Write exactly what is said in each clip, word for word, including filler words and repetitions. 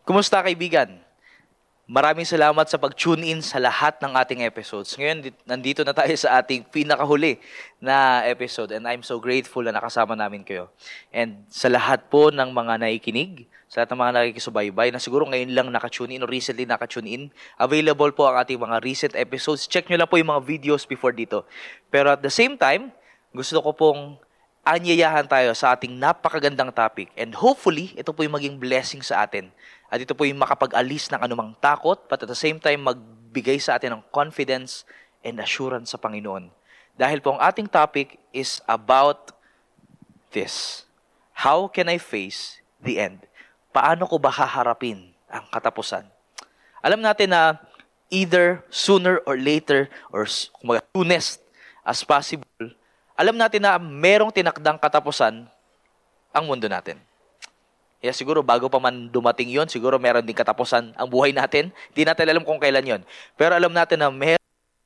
Kumusta kaibigan? Maraming salamat sa pag-tune in sa lahat ng ating episodes. Ngayon, nandito na tayo sa ating pinakahuli na episode and I'm so grateful na nakasama namin kayo. And sa lahat po ng mga naikinig, sa lahat ng mga nakikisubaybay na siguro ngayon lang nakatune in o recently nakatune in, available po ang ating mga recent episodes. Check nyo lang po yung mga videos before dito. Pero at the same time, gusto ko pong anyayahan tayo sa ating napakagandang topic and hopefully, ito po yung maging blessing sa atin. At ito po yung makapag-alis ng anumang takot, but at the same time, magbigay sa atin ng confidence and assurance sa Panginoon. Dahil po ang ating topic is about this. How can I face the end? Paano ko ba haharapin ang katapusan? Alam natin na either sooner or later, or soonest as possible, alam natin na merong tinakdang katapusan ang mundo natin. Yeah, siguro bago pa man dumating yon, siguro meron din katapusan ang buhay natin. Hindi natin alam kung kailan yon. Pero alam natin na meron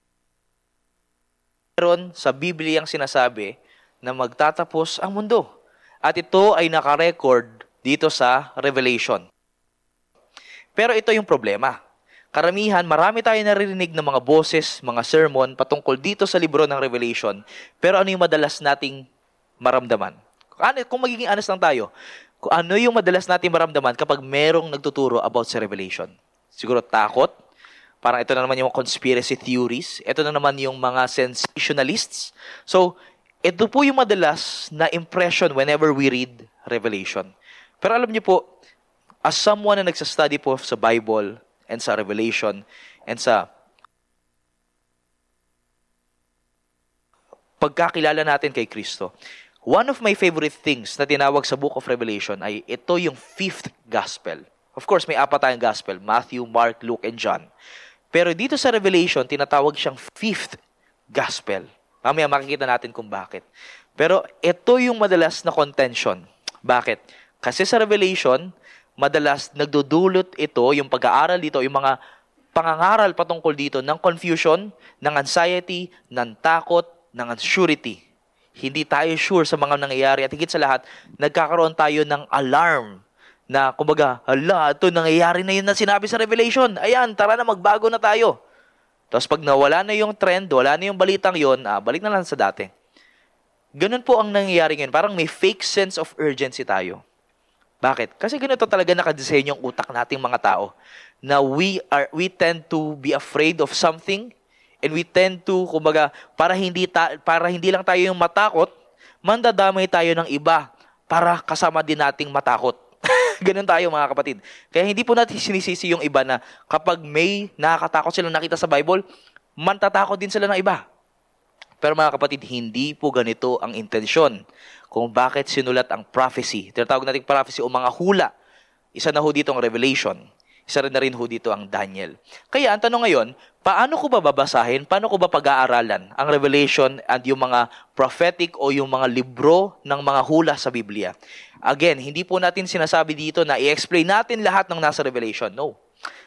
sa Biblia ang sinasabi na magtatapos ang mundo. At ito ay nakarecord dito sa Revelation. Pero ito yung problema. Karamihan, marami tayo naririnig ng mga boses, mga sermon patungkol dito sa libro ng Revelation. Pero ano yung madalas nating maramdaman? Kung magiging honest lang tayo, kung ano yung madalas natin maramdaman kapag merong nagtuturo about sa Revelation. Siguro takot. Parang ito na naman yung conspiracy theories. Ito na naman yung mga sensationalists. So, ito po yung madalas na impression whenever we read Revelation. Pero alam niyo po, as someone na nagsastudy po sa Bible and sa Revelation and sa pagkakilala natin kay Kristo, one of my favorite things na tinawag sa Book of Revelation ay ito yung fifth gospel. Of course, may apat tayong gospel, Matthew, Mark, Luke, and John. Pero dito sa Revelation, tinatawag siyang fifth gospel. Mamaya makikita natin kung bakit. Pero ito yung madalas na contention. Bakit? Kasi sa Revelation, madalas nagdudulot ito, yung pag-aaral dito, yung mga pangangaral patungkol dito ng confusion, ng anxiety, ng takot, ng unsurety. Hindi tayo sure sa mga nangyayari at higit sa lahat, nagkakaroon tayo ng alarm na kumbaga, hala, ito nangyayari na yun na sinabi sa Revelation. Ayan, tara na, magbago na tayo. Tapos pag nawala na yung trend, wala na yung balitang yun, ah, balik na lang sa dati. Ganun po ang nangyayari ngayon. Parang may fake sense of urgency tayo. Bakit? Kasi ganito talaga nakadesenyo yung utak nating mga tao na we are we tend to be afraid of something. And we tend to, kumbaga, para hindi, ta- para hindi lang tayo yung matakot, mandadamay tayo ng iba para kasama din nating matakot. Ganun tayo mga kapatid. Kaya hindi po natin sinisisi yung iba na kapag may nakakatakot silang nakita sa Bible, mantatakot din sila ng iba. Pero mga kapatid, hindi po ganito ang intensyon kung bakit sinulat ang prophecy. Tinatawag natin prophecy o mga hula. Isa na ho dito ang Revelation. Isa rin na rin ho dito ang Daniel. Kaya ang tanong ngayon, paano ko ba babasahin, paano ko ba pag-aaralan ang Revelation and yung mga prophetic o yung mga libro ng mga hula sa Biblia? Again, hindi po natin sinasabi dito na i-explain natin lahat ng nasa Revelation. No.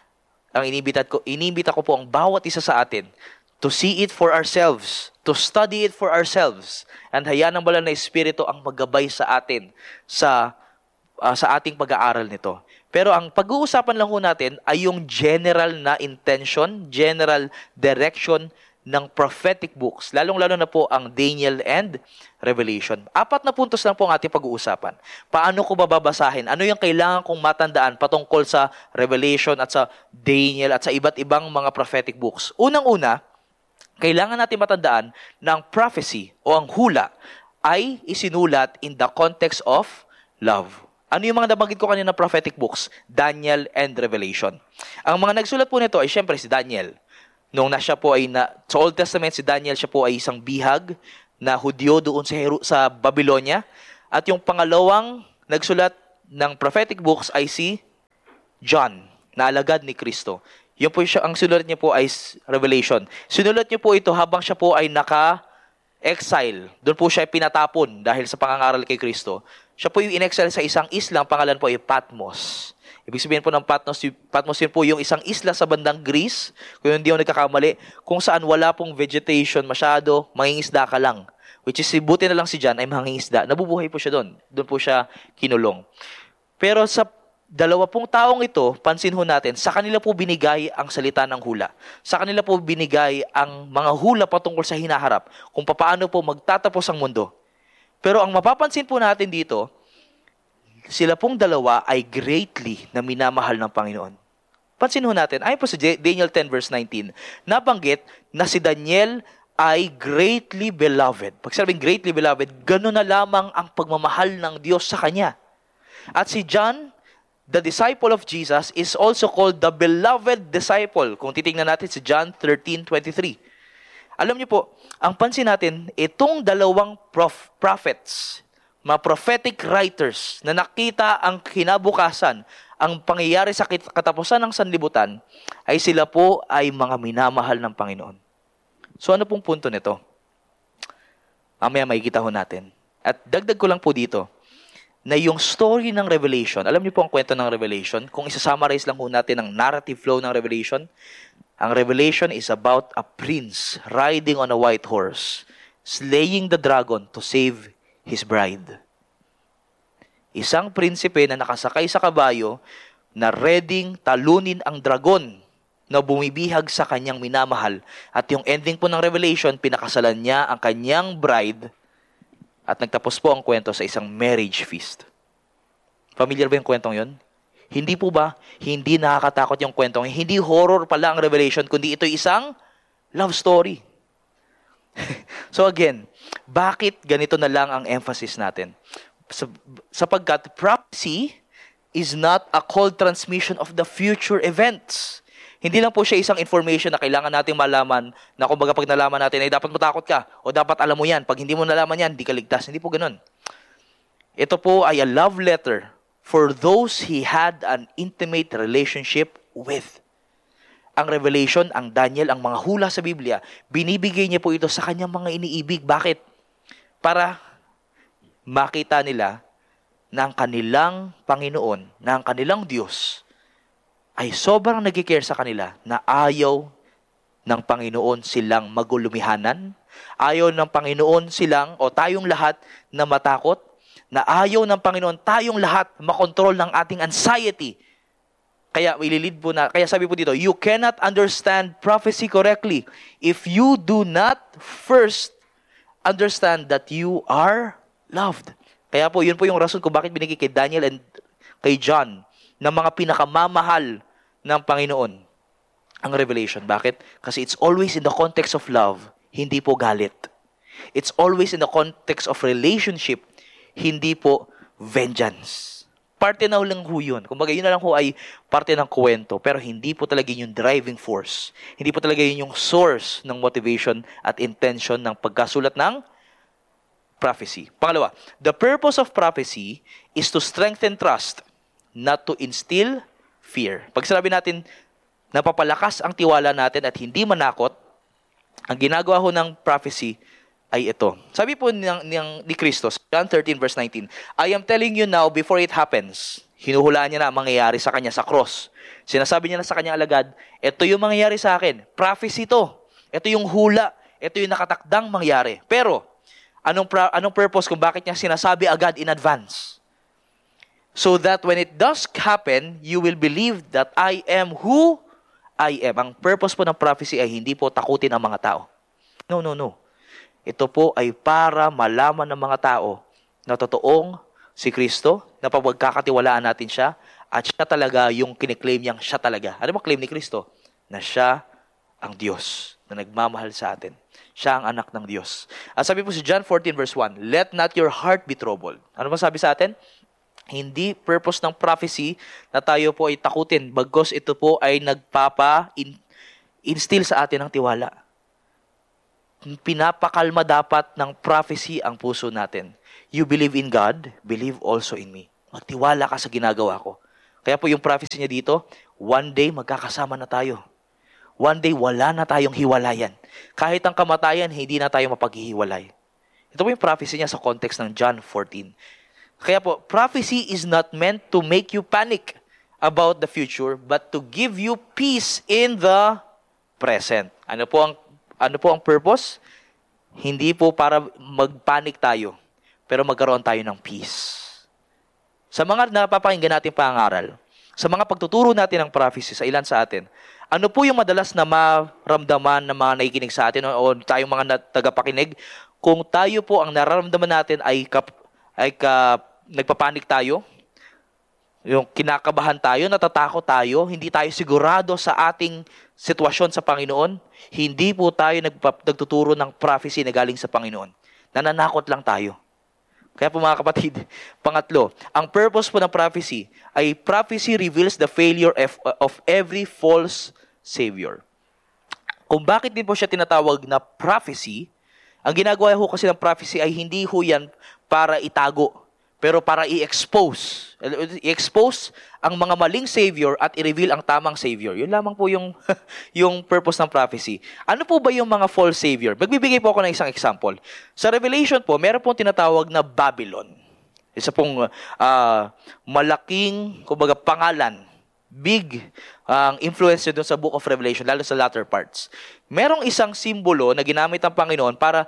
Ang inibita ko, inibita ko po ang bawat isa sa atin to see it for ourselves, to study it for ourselves, and hayaan ng banal na Espiritu ang maggabay sa atin sa, uh, sa ating pag-aaral nito. Pero ang pag-uusapan lang ho natin ay yung general na intention, general direction ng prophetic books, lalong-lalo na po ang Daniel and Revelation. Apat na puntos lang po ang ating pag-uusapan. Paano ko babasahin? Ano yung kailangan kong matandaan patungkol sa Revelation at sa Daniel at sa iba't ibang mga prophetic books? Unang-una, kailangan natin matandaan na ang prophecy o ang hula ay isinulat in the context of love. Ano yung mga nabanggit ko kanina prophetic books? Daniel and Revelation. Ang mga nagsulat po nito ay syempre si Daniel. Nung na siya po ay, na, sa Old Testament, si Daniel siya po ay isang bihag na Hudyo doon sa, Heru, sa Babylonia. At yung pangalawang nagsulat ng prophetic books ay si John, na alagad ni Kristo. Yung po siya, ang sinulat niya po ay Revelation. Sinulat niya po ito habang siya po ay naka-exile. Doon po siya pinatapon dahil sa pangangaral kay Kristo. Siya po yung in-exile sa isang isla, ang pangalan po ay Patmos. Ibig sabihin po ng Patmos, Patmos yun po yung isang isla sa bandang Greece, kung hindi ako nagkakamali, kung saan wala pong vegetation masyado, mangingisda ka lang. Which is, buti na lang si John ay mangingisda. Nabubuhay po siya doon. Doon po siya kinulong. Pero sa dalawa pong taong ito, pansin ho natin, sa kanila po binigay ang salita ng hula. Sa kanila po binigay ang mga hula patungkol sa hinaharap, kung paano po magtatapos ang mundo. Pero ang mapapansin po natin dito, sila pong dalawa ay greatly na minamahal ng Panginoon. Pansin ho natin, ayon po sa Daniel ten verse nineteen, nabanggit na si Daniel ay greatly beloved. Pag sabing greatly beloved, gano'n na lamang ang pagmamahal ng Diyos sa kanya. At si John, the disciple of Jesus, is also called the beloved disciple. Kung titingnan natin si John thirteen twenty-three. Alam niyo po, ang pansin natin, itong dalawang prof, prophets, mga prophetic writers na nakita ang kinabukasan, ang pangyayari sa katapusan ng sanlibutan, ay sila po ay mga minamahal ng Panginoon. So ano pong punto nito? Mamaya makikita ho natin. At dagdag ko lang po dito, na yung story ng Revelation, alam niyo po ang kwento ng Revelation, kung isa-summarize lang po natin ang narrative flow ng Revelation, ang Revelation is about a prince riding on a white horse, slaying the dragon to save his bride. Isang prinsipe na nakasakay sa kabayo, na readyng talunin ang dragon na bumibihag sa kanyang minamahal. At yung ending po ng Revelation, pinakasalan niya ang kanyang bride at nagtapos po ang kwento sa isang marriage feast. Familiar ba yung kwentong yun? Hindi po ba? Hindi nakakatakot yung kwentong. Hindi horror pala ang Revelation, kundi ito isang love story. So again, bakit ganito na lang ang emphasis natin? Sapagkat prophecy is not a cold transmission of the future events. Hindi lang po siya isang information na kailangan nating malaman na kumbaga pag nalaman natin ay dapat matakot ka o dapat alam mo yan. Pag hindi mo nalaman yan, di ka ligtas. Hindi po ganun. Ito po ay a love letter for those he had an intimate relationship with. Ang Revelation, ang Daniel, ang mga hula sa Biblia, binibigay niya po ito sa kanyang mga iniibig. Bakit? Para makita nila na ang kanilang Panginoon, na ang kanilang Diyos, ay sobrang nagkikare sa kanila na ayaw ng Panginoon silang magulumihanan, ayaw ng Panginoon silang o tayong lahat na matakot, na ayaw ng Panginoon tayong lahat makontrol ng ating anxiety. Kaya ililid po na, kaya sabi po dito, you cannot understand prophecy correctly if you do not first understand that you are loved. Kaya po, yun po yung rason kung bakit binigay kay Daniel and kay John ng mga pinakamamahal ng Panginoon ang Revelation. Bakit? Kasi it's always in the context of love, hindi po galit. It's always in the context of relationship, hindi po vengeance. Parte na lang ho yun. Kumbaga, yun na lang ho ay parte ng kwento, pero hindi po talaga yun yung driving force. Hindi po talaga yun yung source ng motivation at intention ng pagkasulat ng prophecy. Pangalawa, the purpose of prophecy is to strengthen trust, not to instill fear. Pag sinabi natin, napapalakas ang tiwala natin at hindi manakot, ang ginagawa ho ng prophecy ay ito. Sabi po ng, ng, ni Kristo, John thirteen verse nineteen, I am telling you now before it happens. Hinuhulaan niya na ang mangyayari sa kanya sa cross. Sinasabi niya na sa kanyang alagad, ito yung mangyayari sa akin. Prophecy to. Ito yung hula. Ito yung nakatakdang mangyayari. Pero, anong, pra- anong purpose kung bakit niya sinasabi agad in advance? So that when it does happen, you will believe that I am who I am. Ang purpose po ng prophecy ay hindi po takutin ang mga tao. No, no, no. Ito po ay para malaman ng mga tao na totoong si Kristo, na pagkakatiwalaan natin siya, at siya talaga yung kiniklaim niyang siya talaga. Ano ba claim ni Kristo? Na siya ang Diyos na nagmamahal sa atin. Siya ang anak ng Diyos. At sabi po si John fourteen verse one, let not your heart be troubled. Ano ba sabi sa atin? Hindi purpose ng prophecy na tayo po ay takutin, bagos ito po ay nagpapa-instill sa atin ng tiwala. Pinapakalma dapat ng prophecy ang puso natin. You believe in God, believe also in me. Magtiwala ka sa ginagawa ko. Kaya po yung prophecy niya dito, one day magkakasama na tayo. One day wala na tayong hiwalayan. Kahit ang kamatayan, hindi na tayo mapaghihiwalay. Ito po yung prophecy niya sa context ng John fourteen. Kaya po, prophecy is not meant to make you panic about the future, but to give you peace in the present. Ano po ang ano po ang purpose? Hindi po para magpanic tayo, pero magkaroon tayo ng peace. sa mga napapakinggan natin pangaral, sa mga pagtuturo natin ng prophecy sa ilan sa atin, ano po yung madalas na maramdaman ng mga nakikinig sa atin o, o tayong mga na- tagapakinig kung tayo po ang nararamdaman natin ay, kap, ay ka, nagpapanik tayo, yung kinakabahan tayo, natatakot tayo, hindi tayo sigurado sa ating sitwasyon sa Panginoon, hindi po tayo nagpa, nagtuturo ng prophecy na galing sa Panginoon. Nananakot lang tayo. Kaya po mga kapatid, pangatlo, ang purpose po ng prophecy ay prophecy reveals the failure of, of every false savior. Kung bakit din po siya tinatawag na prophecy, ang ginagawa ho kasi ng prophecy ay hindi ho yan para itago, pero para i-expose. I-expose ang mga maling savior at i-reveal ang tamang savior. Yun lamang po yung, yung purpose ng prophecy. Ano po ba yung mga false savior? Magbibigay po ako ng isang example. Sa Revelation po, meron pong tinatawag na Babylon. Isa pong uh, malaking, kumbaga, pangalan. Big ang uh, influence doon sa Book of Revelation, lalo sa latter parts. Merong isang simbolo na ginamit ng Panginoon para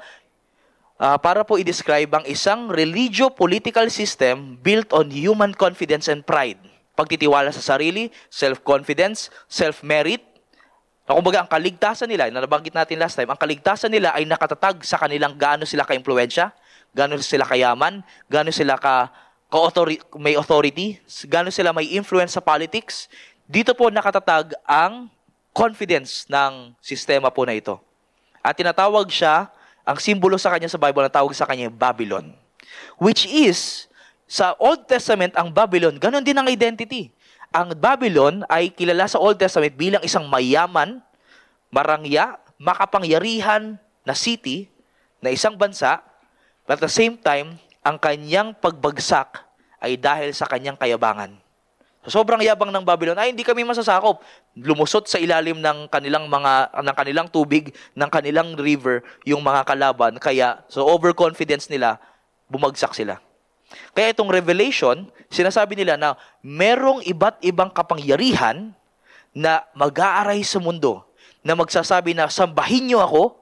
Uh, para po i-describe ang isang religio-political system built on human confidence and pride. Pagtitiwala sa sarili, self-confidence, self-merit. Na kumbaga, ang kaligtasan nila, na nabanggit natin last time, ang kaligtasan nila ay nakatatag sa kanilang gaano sila ka-impluensya, gaano sila kayaman, gaano sila ka, ka-authority, may authority, gaano sila may influence sa politics. Dito po nakatatag ang confidence ng sistema po na ito. At tinatawag siya, ang simbolo sa kanya sa Bible, ang tawag sa kanya Babylon. Which is, sa Old Testament, ang Babylon, ganon din ang identity. Ang Babylon ay kilala sa Old Testament bilang isang mayaman, marangya, makapangyarihan na city, na isang bansa, but at the same time, ang kanyang pagbagsak ay dahil sa kanyang kayabangan. So, sobrang yabang ng Babylon, ay hindi kami masasakop. Lumusot sa ilalim ng kanilang mga ng kanilang tubig, ng kanilang river, yung mga kalaban. Kaya, so overconfidence nila, bumagsak sila. Kaya itong Revelation, sinasabi nila na merong iba't ibang kapangyarihan na mag-aaray sa mundo, na magsasabi na sambahin niyo ako,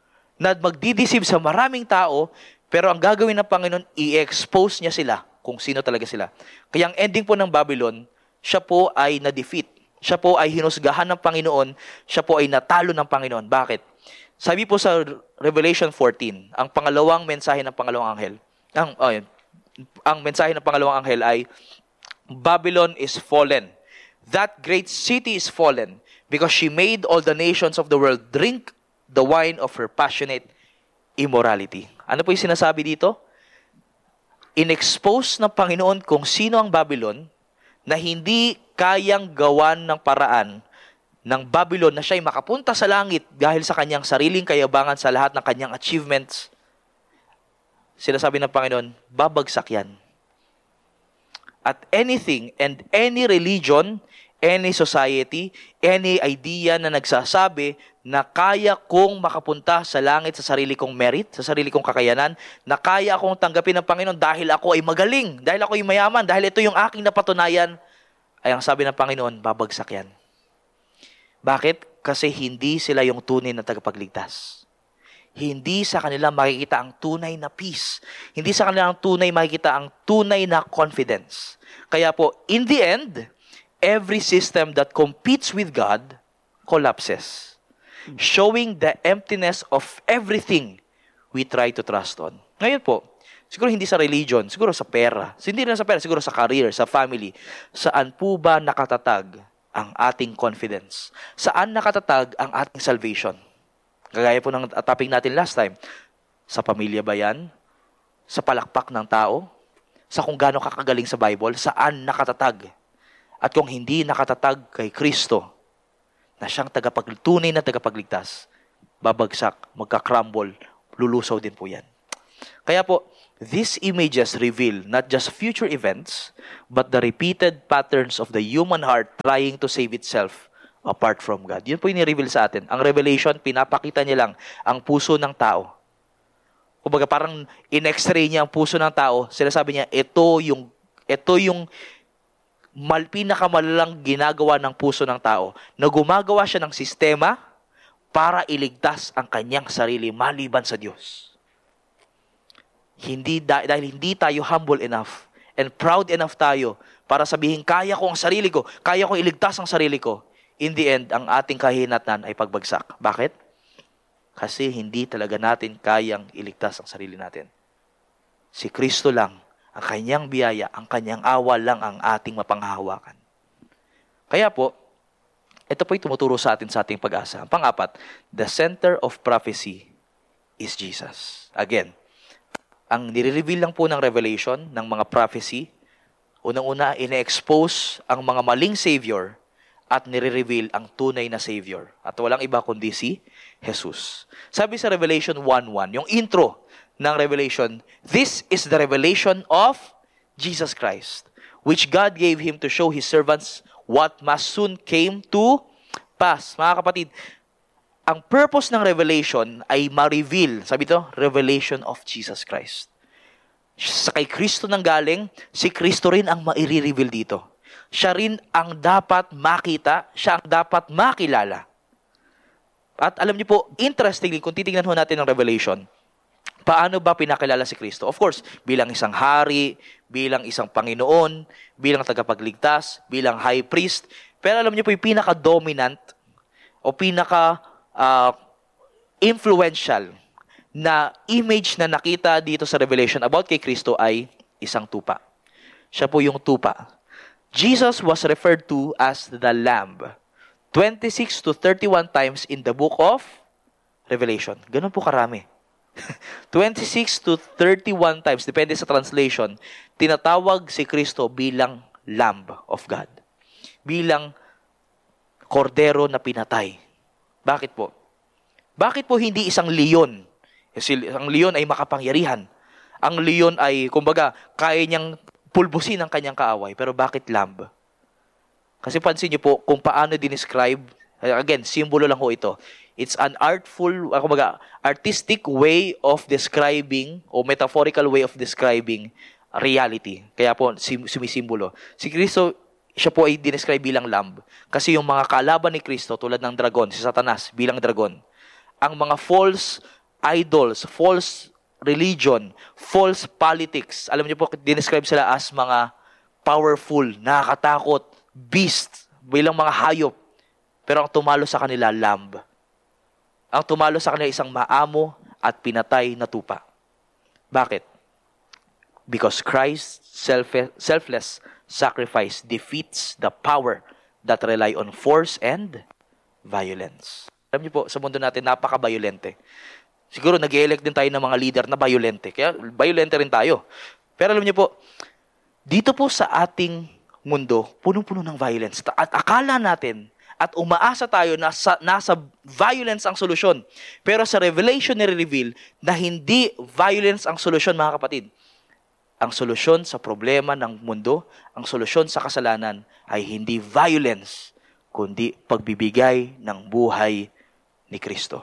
na magdideceive sa maraming tao, pero ang gagawin ng Panginoon, i-expose niya sila kung sino talaga sila. Kaya ang ending po ng Babylon, siya po ay na-defeat. Siya po ay hinusgahan ng Panginoon. Siya po ay natalo ng Panginoon. Bakit? Sabi po sa Revelation fourteen, ang pangalawang mensahe ng pangalawang anghel, ang, oh, yun, ang mensahe ng pangalawang anghel ay, Babylon is fallen. That great city is fallen because she made all the nations of the world drink the wine of her passionate immorality. Ano po yung sinasabi dito? In-expose ng Panginoon kung sino ang Babylon, na hindi kayang gawan ng paraan ng Babylon na siya'y makapunta sa langit dahil sa kanyang sariling kayabangan sa lahat ng kanyang achievements. Sinasabi ng Panginoon, babagsak yan. At anything and any religion, any society, any idea na nagsasabi na kaya kong makapunta sa langit sa sarili kong merit, sa sarili kong kakayanan, na kaya akong tanggapin ng Panginoon dahil ako ay magaling, dahil ako ay mayaman, dahil ito yung aking napatunayan, ay ang sabi ng Panginoon, babagsak yan. Bakit? Kasi hindi sila yung tunay na tagapagligtas. Hindi sa kanila makikita ang tunay na peace. Hindi sa kanila ang tunay makikita ang tunay na confidence. Kaya po, in the end, every system that competes with God collapses, showing the emptiness of everything we try to trust on. Ngayon po, siguro hindi sa religion, siguro sa pera. Hindi rin sa pera, siguro sa career, sa family. Saan po ba nakatatag ang ating confidence? Saan nakatatag ang ating salvation? Kagaya po ng topic natin last time. Sa pamilya ba yan? Sa palakpak ng tao? Sa kung gaano kakagaling sa Bible? Saan nakatatag? At kung hindi nakatatag kay Kristo, na siyang tagapagtunay na tagapagligtas, babagsak, magka-crumble, lulusaw din po yan. Kaya po, these images reveal not just future events, but the repeated patterns of the human heart trying to save itself apart from God. Yun po yung ni-reveal sa atin. Ang Revelation, pinapakita niya lang ang puso ng tao. Kumbaga parang in-x-ray niya ang puso ng tao, sinasabi niya, ito yung, ito yung mal, pinakamalalang ginagawa ng puso ng tao, na gumagawa siya ng sistema para iligtas ang kanyang sarili maliban sa Diyos. Hindi dahil hindi tayo humble enough and proud enough tayo para sabihin, kaya ko ang sarili ko, kaya ko iligtas ang sarili ko, in the end, ang ating kahinatnan ay pagbagsak. Bakit? Kasi hindi talaga natin kayang iligtas ang sarili natin. Si Kristo lang, ang kanyang biyaya, ang kanyang awa lang ang ating mapanghahawakan. Kaya po, ito po'y tumuturo sa atin sa ating pag-asa. Ang pang-apat, the center of prophecy is Jesus. Again, ang nire-reveal lang po ng revelation, ng mga prophecy, unang-una, ine-expose ang mga maling savior at nire-reveal ang tunay na savior. At walang iba kundi si Jesus. Sabi sa Revelation one one, yung intro ng Revelation, this is the revelation of Jesus Christ, which God gave Him to show His servants what must soon came to pass. Mga kapatid, ang purpose ng revelation ay ma-reveal, sabi ito, revelation of Jesus Christ. Sa kay Kristo nang galing, si Kristo rin ang ma-i-reveal dito. Siya rin ang dapat makita, siya ang dapat makilala. At alam niyo po, interestingly, kung titingnan ho natin ang revelation, paano ba pinakilala si Kristo? Of course, bilang isang hari, bilang isang Panginoon, bilang tagapagligtas, bilang high priest. Pero alam niyo po, yung pinaka-dominant o pinaka uh, influential na image na nakita dito sa Revelation about kay Kristo ay isang tupa. Siya po yung tupa. Jesus was referred to as the Lamb twenty-six to thirty-one times in the book of Revelation. Ganun po karami. twenty-six to thirty-one times, depende sa translation, tinatawag si Kristo bilang Lamb of God. Bilang kordero na pinatay. Bakit po? Bakit po hindi isang leon? Kasi ang leon ay makapangyarihan. Ang leon ay, kumbaga, kaya niyang pulbusin ang kanyang kaaway. Pero bakit lamb? Kasi pansin niyo po kung paano dinescribe, again, simbolo lang ho ito. It's an artful, kumbaga, artistic way of describing o metaphorical way of describing reality. Kaya po sumisimbolo. Si Kristo, siya po ay dinescribe bilang lamb. Kasi yung mga kalaban ni Kristo tulad ng dragon, si Satanas bilang dragon. Ang mga false idols, false religion, false politics, alam niyo po, dinescribe sila as mga powerful, nakakatakot, beast, bilang mga hayop. Pero ang tumalo sa kanila, lamb. Ang tumalo sa kanila isang maamo at pinatay na tupa. Bakit? Because Christ's self- selfless sacrifice defeats the power that rely on force and violence. Alam niyo po, sa mundo natin, napaka-violente. Siguro nag-elect din tayo ng mga leader na violente. Kaya violente rin tayo. Pero alam niyo po, dito po sa ating mundo, punong-puno ng violence. At akala natin, at umaasa tayo na sa, nasa violence ang solusyon. Pero sa Revelation ni-reveal na hindi violence ang solusyon, mga kapatid. Ang solusyon sa problema ng mundo, ang solusyon sa kasalanan ay hindi violence, kundi pagbibigay ng buhay ni Kristo.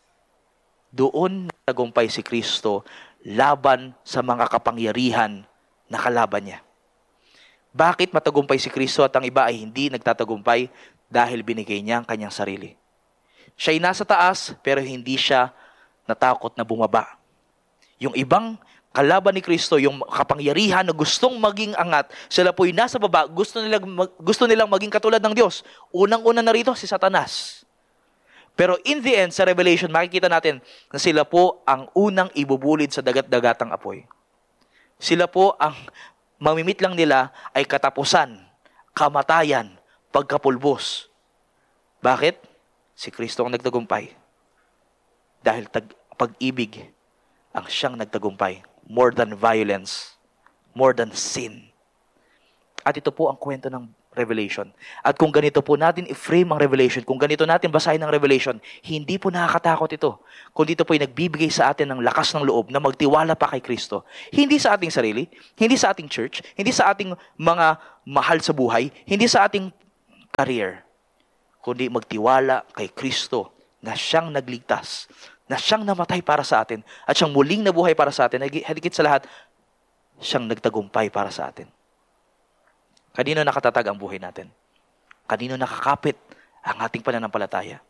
Doon nagtagumpay si Kristo laban sa mga kapangyarihan na kalaban niya. Bakit matagumpay si Kristo at ang iba ay hindi nagtatagumpay? Dahil binigay niya ang kanyang sarili. Siya'y nasa taas, pero hindi siya natakot na bumaba. Yung ibang kalaban ni Kristo, yung kapangyarihan na gustong maging angat, sila po'y nasa baba, gusto nilang, gusto nilang maging katulad ng Diyos. Unang-una na rito, si Satanas. Pero in the end, sa Revelation, makikita natin na sila po ang unang ibubulid sa dagat-dagatang apoy. Sila po ang mamimit lang nila ay katapusan, kamatayan, pagkapulbos. Bakit? Si Kristo ang nagtagumpay. Dahil tag- pag-ibig ang siyang nagtagumpay. More than violence. More than sin. At ito po ang kwento ng Revelation. At kung ganito po natin i-frame ang Revelation, kung ganito natin basahin ang Revelation, hindi po nakakatakot ito. Kundi ito po ay nagbibigay sa atin ng lakas ng loob na magtiwala pa kay Kristo. Hindi sa ating sarili, hindi sa ating church, hindi sa ating mga mahal sa buhay, hindi sa ating career, kundi magtiwala kay Kristo na siyang nagligtas, na siyang namatay para sa atin, at siyang muling nabuhay para sa atin, higit sa lahat, siyang nagtagumpay para sa atin. Kanino nakatatag ang buhay natin? Kanino nakakapit ang ating pananampalataya?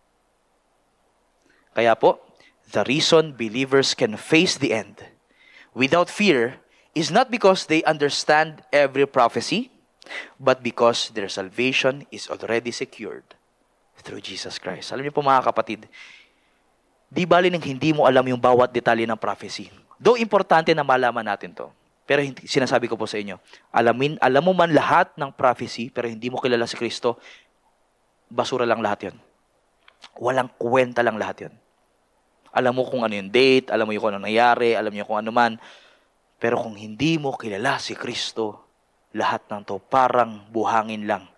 Kaya po, the reason believers can face the end without fear is not because they understand every prophecy, but because their salvation is already secured through Jesus Christ. Alam niyo po mga kapatid, di bali nang hindi mo alam yung bawat detalye ng prophecy. Though importante na malaman natin to. Pero hindi, sinasabi ko po sa inyo, alamin, alam mo man lahat ng prophecy, pero hindi mo kilala si Kristo, basura lang lahat yon. Walang kwenta lang lahat yon. Alam mo kung ano yung date, alam mo yung kung ano nangyari, alam mo kung ano man. Pero kung hindi mo kilala si Kristo, lahat ng to parang buhangin lang.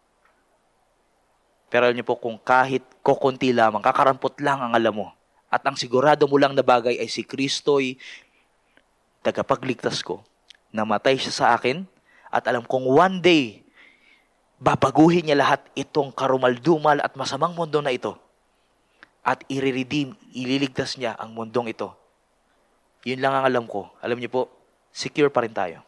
Pero alam niyo po, kung kahit kukunti lamang, kakarampot lang ang alam mo, at ang sigurado mo lang na bagay ay si Kristo'y tagapagligtas ko, namatay siya sa akin, at alam kong one day, babaguhin niya lahat itong karumaldumal at masamang mundo na ito. At i-redeem, ililigtas niya ang mundong ito. Yun lang ang alam ko. Alam niyo po, secure pa rin tayo.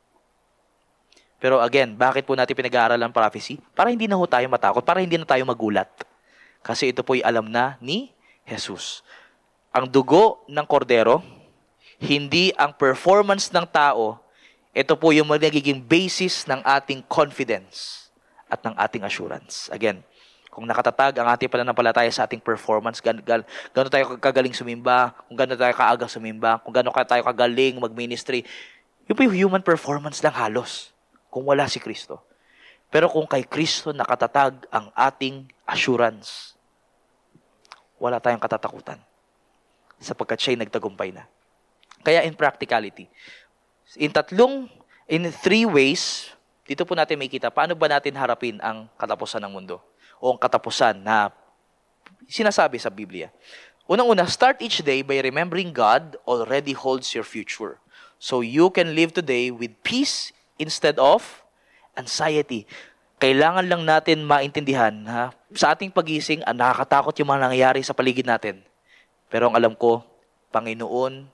Pero again, bakit po natin pinag-aaralan ang prophecy? Para hindi na ho tayo matakot, para hindi na tayo magulat. Kasi ito po'y alam na ni Jesus. Ang dugo ng kordero, hindi ang performance ng tao, ito po yung magiging basis ng ating confidence at ng ating assurance. Again, kung nakatatag ang ating pananampalataya sa ating performance, gan, gan, gano'n tayo kagaling sumimba, kung gano'n tayo kaaga sumimba, kung gano'n tayo kagaling mag-ministry, yun po yung human performance lang halos, kung wala si Kristo. Pero kung kay Kristo nakatatag ang ating assurance, wala tayong katatakutan, sapagkat siya'y nagtagumpay na. Kaya in practicality, in tatlong, in three ways, dito po natin makikita, paano ba natin harapin ang katapusan ng mundo? O ang katapusan na sinasabi sa Biblia. Unang-una, start each day by remembering God already holds your future. So you can live today with peace instead of anxiety. Kailangan lang natin maintindihan, ha? Sa ating pagising, ah, nakakatakot yung mga nangyayari sa paligid natin. Pero ang alam ko, Panginoon,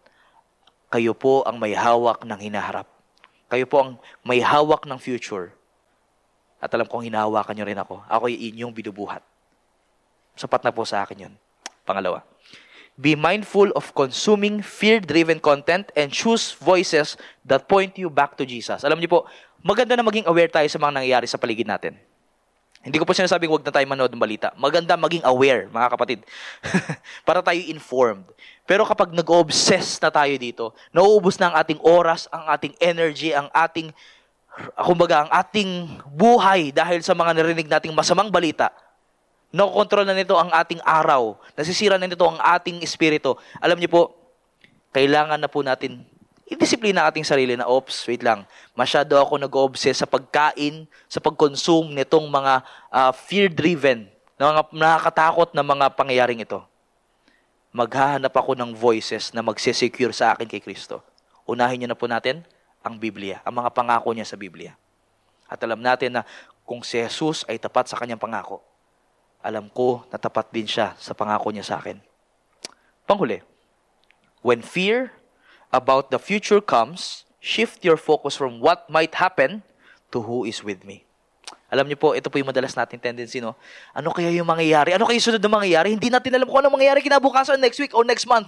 kayo po ang may hawak ng hinaharap. Kayo po ang may hawak ng future. At alam kong hinahawakan nyo rin ako. Ako ay inyong binubuhat. Sapat na po sa akin yun. Pangalawa, be mindful of consuming fear-driven content and choose voices that point you back to Jesus. Alam niyo po, maganda na maging aware tayo sa mga nangyayari sa paligid natin. Hindi ko po sinasabing huwag na tayo manood ng balita. Maganda maging aware, mga kapatid. Para tayo informed. Pero kapag nag-obsess na tayo dito, nauubos na ang ating oras, ang ating energy, ang ating kumbaga, ang ating buhay dahil sa mga narinig nating masamang balita, nakokontrol na nito ang ating araw, nasisira na nito ang ating espiritu. Alam niyo po, kailangan na po natin i-disiplina ating sarili na, oops, wait lang, masyado ako nag-obsess sa pagkain, sa pag-consume nitong mga uh, fear-driven, na mga nakakatakot na mga pangyayaring ito. Maghahanap ako ng voices na magsisecure sa akin kay Kristo. Unahin niyo na po natin ang Biblia, ang mga pangako niya sa Biblia. At alam natin na kung si Jesus ay tapat sa kanyang pangako, alam ko na tapat din siya sa pangako niya sa akin. Panghuli, when fear about the future comes, shift your focus from what might happen to who is with me. Alam niyo po, ito po yung madalas nating tendency, no? Ano kaya yung mangyayari? Ano kaya yung sunod na mangyayari? Hindi natin alam kung ano mangyayari kinabukasan, next week or next month.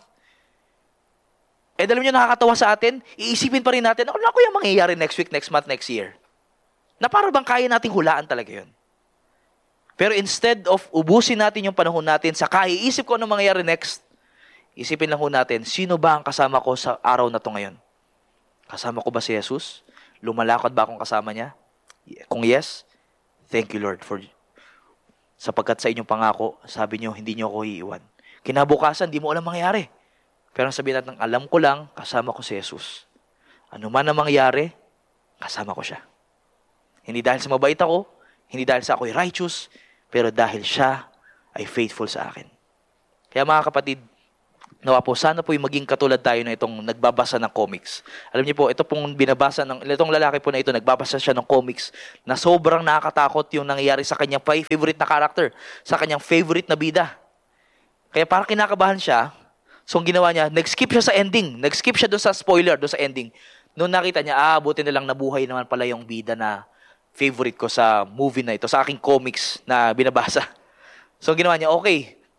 Eh, alam niyo, nakakatawa sa atin, iisipin pa rin natin, ano ko yung mangyayari next week, next month, next year? Na para bang kaya nating hulaan talaga yun? Pero instead of ubusin natin yung panahon natin sa kaiisip ko ano mangyayari next, isipin lang ho natin, sino ba ang kasama ko sa araw na to ngayon? Kasama ko ba si Jesus? Lumalakad ba akong kasama niya? Kung yes, thank you Lord for sapagkat sa inyong pangako, sabi niyo, hindi niyo ako iiwan. Kinabukasan, di mo alam mangyayari. Pero sabihin natin, alam ko lang, kasama ko si Jesus. Ano man ang mangyari, kasama ko siya. Hindi dahil sa mabait ako, hindi dahil sa ako'y righteous, pero dahil siya ay faithful sa akin. Kaya mga kapatid, nawa po, sana po yung maging katulad tayo na itong nagbabasa ng comics. Alam niyo po, ito pong binabasa ng, itong lalaki po na ito, nagbabasa siya ng comics na sobrang nakakatakot yung nangyayari sa kanyang favorite na character, sa kanyang favorite na bida. Kaya parang kinakabahan siya. So, ang ginawa niya, nag-skip siya sa ending. Nag-skip siya doon sa spoiler, doon sa ending. Noong nakita niya, ah, buti na lang nabuhay naman pala yung bida na favorite ko sa movie na ito, sa aking comics na binabasa. So, ang ginawa niya, okay,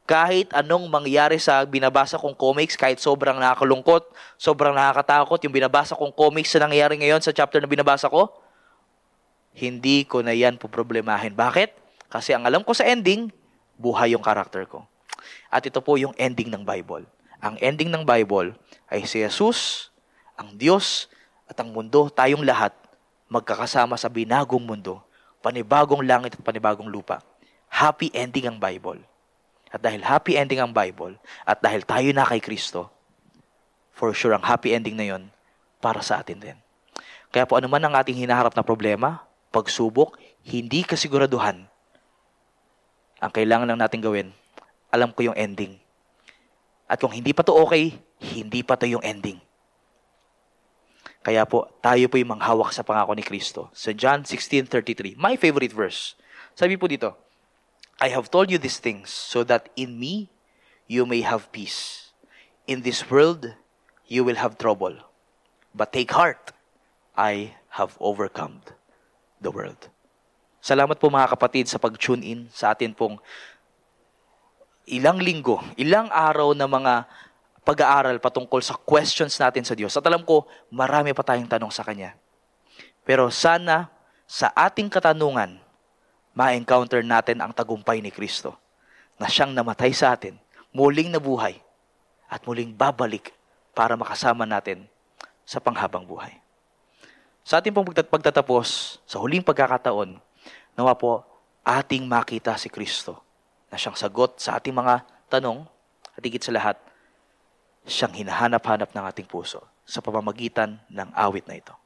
Kahit anong mangyari sa binabasa kong comics, kahit sobrang nakakalungkot, sobrang nakakatakot yung binabasa kong comics na nangyayari ngayon sa chapter na binabasa ko, hindi ko na yan poproblemahin. Bakit? Kasi ang alam ko sa ending, buhay yung karakter ko. At ito po yung ending ng Bible. Ang ending ng Bible ay si Jesus, ang Diyos, at ang mundo, tayong lahat, magkakasama sa binagong mundo, panibagong langit at panibagong lupa. Happy ending ang Bible. At dahil happy ending ang Bible, at dahil tayo na kay Kristo, for sure ang happy ending na yon para sa atin din. Kaya po anuman ang ating hinaharap na problema, pagsubok, hindi kasiguraduhan, ang kailangan lang natin gawin, alam ko yung ending. At kung hindi pa to okay, hindi pa to yung ending. Kaya po, tayo po yung manghawak sa pangako ni Kristo. Sa John sixteen thirty-three, my favorite verse. Sabi po dito, I have told you these things so that in me you may have peace. In this world you will have trouble. But take heart, I have overcome the world. Salamat po mga kapatid sa pag-tune in sa atin pong ilang linggo, ilang araw na mga pag-aaral patungkol sa questions natin sa Diyos. At alam ko, marami pa tayong tanong sa Kanya. Pero sana, sa ating katanungan, ma-encounter natin ang tagumpay ni Kristo na siyang namatay sa atin, muling nabuhay, at muling babalik para makasama natin sa panghabang buhay. Sa ating pong pagtatapos, sa huling pagkakataon, nawa po ating makita si Kristo na siyang sagot sa ating mga tanong at higit sa lahat, siyang hinahanap-hanap ng ating puso sa pamamagitan ng awit na ito.